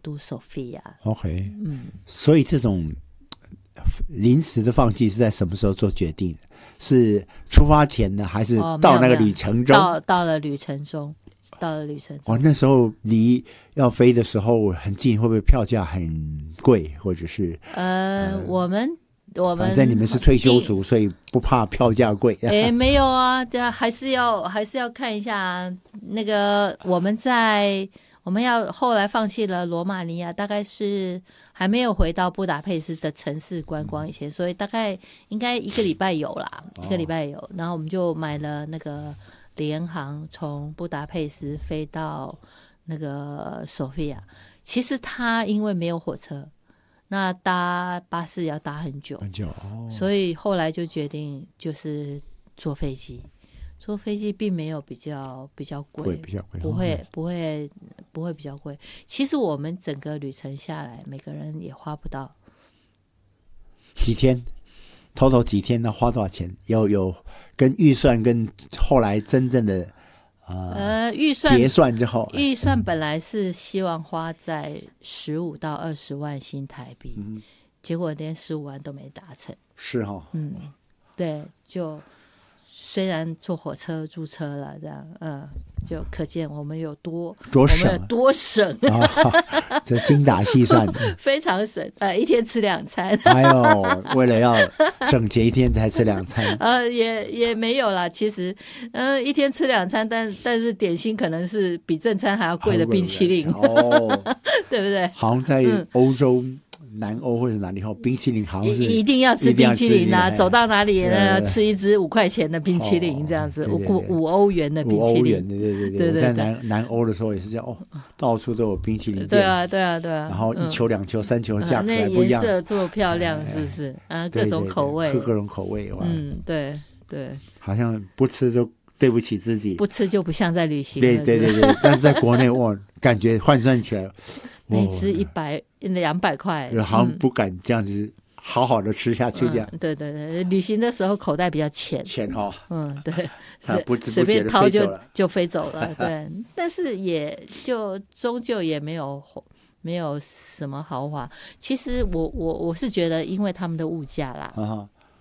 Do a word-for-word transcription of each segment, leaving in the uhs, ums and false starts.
都 Sofia。 OK， 嗯，所以这种临时的放弃是在什么时候做决定的？是出发前呢，还是到那个旅程中？ 哦、到到了旅程中，到了旅程中。 哦，那时候离要飞的时候很近，会不会票价很贵，或者是呃，呃我们我们反正你们是退休族，所以不怕票价贵。 哎，没有啊，还是要还是要看一下那个我们在。我们要后来放弃了罗马尼亚，大概是还没有回到布达佩斯的城市观光以前，所以大概应该一个礼拜有啦，一个礼拜有。然后我们就买了那个联航，从布达佩斯飞到那个索菲亚。其实它因为没有火车，那搭巴士要搭很久， 很久哦， 所以后来就决定就是坐飞机。坐飞机并没有比较比较贵， 比较贵， 不会不会不会比较贵。其实我们整个旅程下来，每个人也花不到几天，total几天呢？花多少钱？有有跟预算跟后来真正的呃呃预算结算之后， 预算本来是希望花在十五到二十万新台币，嗯、结果连十五万都没达成。 是哈、哦， 嗯，对，就。虽然坐火车租车了，这样，嗯，就可见我们有多多省， 我们有多省， 哦、这精打细算， 非常省。呃，一天吃两餐。 哎呦，为了要省钱，一天才吃两餐。 呃，也也没有啦，其实，呃，一天吃两餐，但但是点心可能是比正餐还要贵的冰淇淋， 哦， 对不对？ 好像在欧洲。嗯南欧或者哪里后冰淇淋好像是一定要吃冰淇淋啊！走到哪里呢，吃一支五块钱的冰淇淋，这样子， 五五欧元的冰淇淋。 五欧元，对对对对。我在南南欧的时候也是这样，哦，到处都有冰淇淋店。 对啊对啊对啊。 然后一球两球三球价格还不那一样。 颜色这么漂亮，是不是？啊，各种口味， 各种口味。 嗯，对对。 好像不吃就对不起自己， 不吃就不像在旅行。 对对对对。但是在国内，哇，感觉换算起来。 那吃一百两百块， 好像不敢这样子好好的吃下去，这样、 嗯。对对对，旅行的时候口袋比较浅， 浅哈、哦， 嗯，对， 不知随便掏就就飞走了，对。但是也就终究也没有没有什么豪华。其实我我我是觉得，因为他们的物价啦， 啊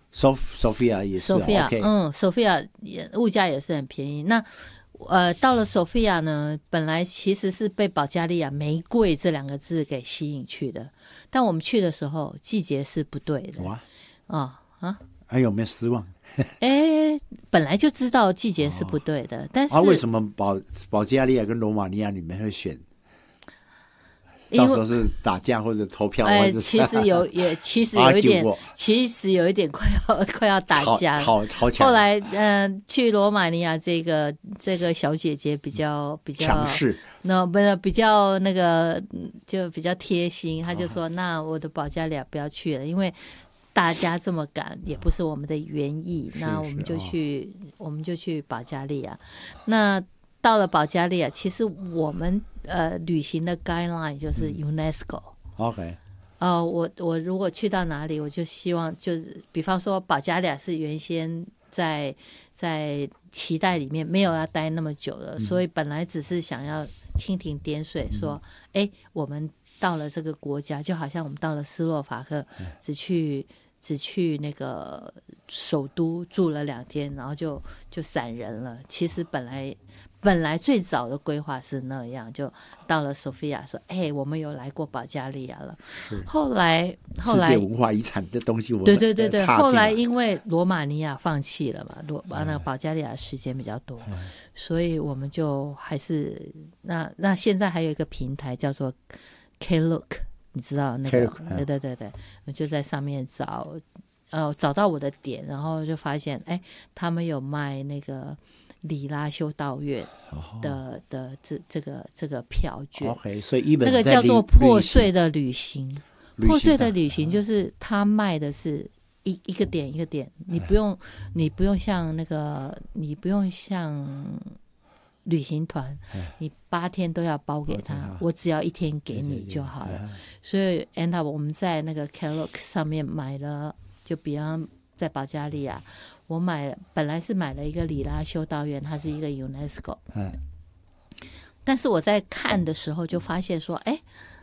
，Sofia 也是 ，Sofia， okay 嗯 ，Sofia 也物价也是很便宜。那呃，到了索菲亚呢，本来其实是被保加利亚玫瑰这两个字给吸引去的，但我们去的时候季节是不对的。 哇， 啊啊， 还有没有失望？ 哎，本来就知道季节是不对的，哦、但是啊，为什么保保加利亚跟罗马尼亚你们会选？到时候是打架或者投票， 哎， 或者其实有也其实有一点，其实有一点快要快要打架， 吵吵起来。 后来，嗯、呃，去罗马尼亚这个这个小姐姐比较比较强势， 那不是比较那个就比较贴心，她就说：“哦、那我的保加利亚不要去了，因为大家这么赶也不是我们的原意，那我们就去、哦、我们就去保加利亚。那到了保加利亚，其实我们。”呃，旅行的 guideline 就是 UNESCO。OK、嗯。呃，我我如果去到哪里，我就希望就是，比方说保加利亚是原先在在期待里面没有要待那么久的、嗯，所以本来只是想要蜻蜓点水说，哎、嗯，我们到了这个国家，就好像我们到了斯洛伐克，嗯、只去只去那个首都住了两天，然后就就散人了。其实本来。本来最早的规划是那样，就到了索菲亚说：“哎，我们有来过保加利亚了。”后来，后来世界文化遗产的东西我们， 对对对对。后来因为罗马尼亚放弃了嘛，罗那个保加利亚时间比较多、嗯，所以我们就还是那那现在还有一个平台叫做 Klook， 你知道那个？ Klook， 对对对对，我就在上面找，呃，找到我的点，然后就发现，哎，他们有卖那个。里拉修道院的、oh. 的这这个这个票券 ，OK， 所以一本那个叫做破碎的旅行，破碎的旅行就是他卖的是一一个点一个点，你不用你不用像那个你不用像旅行团，你八天都要包给他，我只要一天给你就好了。所以 end up 我们在那个 Klook 上面买了，就比方在保加利亚。我买本来是买了一个里拉修道院，它是一个 UNESCO，、嗯、但是我在看的时候就发现说，哎，